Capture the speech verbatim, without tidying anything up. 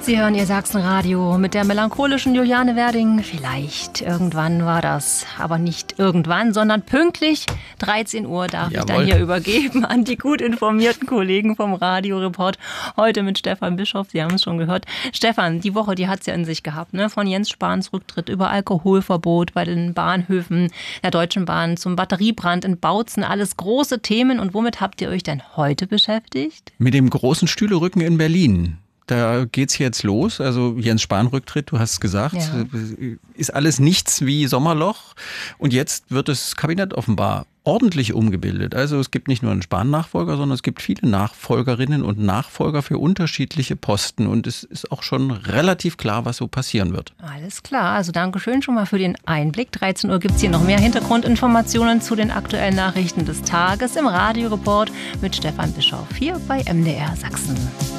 Sie hören Ihr Sachsenradio mit der melancholischen Juliane Werding. Vielleicht irgendwann war das, aber nicht irgendwann, sondern pünktlich dreizehn Uhr darf Jawohl. Ich dann hier übergeben an die gut informierten Kollegen vom Radioreport. Heute mit Stefan Bischoff, Sie haben es schon gehört. Stefan, die Woche, die hat es ja in sich gehabt, ne? Von Jens Spahns Rücktritt über Alkoholverbot bei den Bahnhöfen der Deutschen Bahn zum Batteriebrand in Bautzen. Alles große Themen. Und womit habt ihr euch denn heute beschäftigt? Mit dem großen Stühlerücken in Berlin. Da geht's jetzt los. Also Jens Spahn Rücktritt, du hast es gesagt, ja. Ist alles nichts wie Sommerloch. Und jetzt wird das Kabinett offenbar ordentlich umgebildet. Also es gibt nicht nur einen Spahn-Nachfolger, sondern es gibt viele Nachfolgerinnen und Nachfolger für unterschiedliche Posten. Und es ist auch schon relativ klar, was so passieren wird. Alles klar. Also Dankeschön schon mal für den Einblick. dreizehn Uhr gibt's hier noch mehr Hintergrundinformationen zu den aktuellen Nachrichten des Tages im Radioreport mit Stefan Bischoff hier bei M D R Sachsen.